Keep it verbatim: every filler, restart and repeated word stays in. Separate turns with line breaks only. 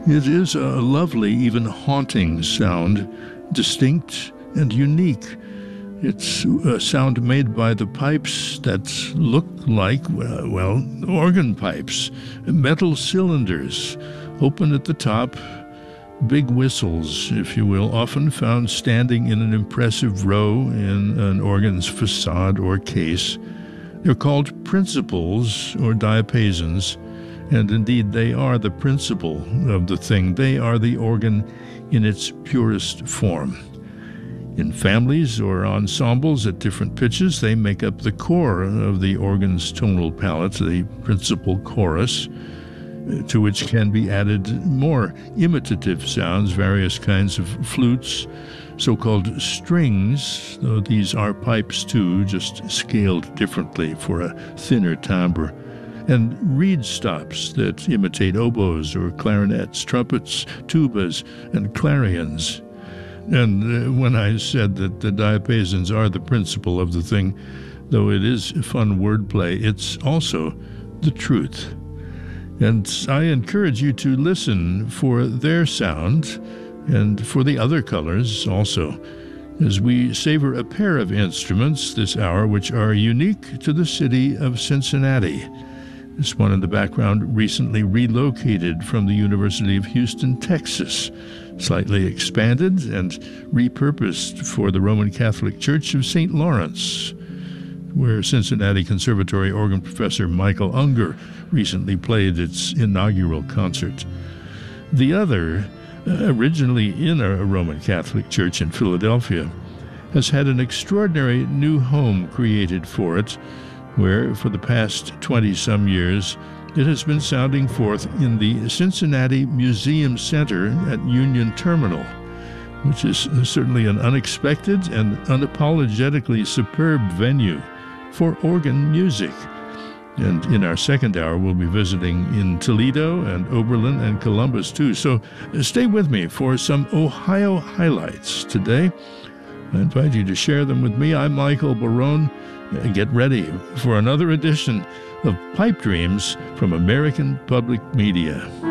It is a lovely, even haunting sound, distinct and unique. It's a sound made by the pipes that look like, well, organ pipes, metal cylinders, open at the top, big whistles, if you will, often found standing in an impressive row in an organ's facade or case. They're called principals or diapasons, and indeed they are the principle of the thing. They are the organ in its purest form. In families or ensembles at different pitches, they make up the core of the organ's tonal palette, the principal chorus, to which can be added more imitative sounds, various kinds of flutes, so-called strings, though these are pipes too, just scaled differently for a thinner timbre, and reed stops that imitate oboes or clarinets, trumpets, tubas, and clarions. And uh, when I said that the diapasons are the principle of the thing, though it is fun wordplay, it's also the truth. And I encourage you to listen for their sound and for the other colors also, as we savor a pair of instruments this hour which are unique to the city of Cincinnati. This one in the background recently relocated from the University of Houston, Texas, slightly expanded and repurposed for the Roman Catholic Church of Saint Lawrence, where Cincinnati Conservatory organ professor Michael Unger recently played its inaugural concert. The other, originally in a Roman Catholic church in Philadelphia, has had an extraordinary new home created for it, where for the past twenty-some years it has been sounding forth in the Cincinnati Museum Center at Union Terminal, which is certainly an unexpected and unapologetically superb venue for organ music. And in our second hour, we'll be visiting in Toledo and Oberlin and Columbus, too. So stay with me for some Ohio highlights today. I invite you to share them with me. I'm Michael Barone. Get ready for another edition of Pipe Dreams from American Public Media.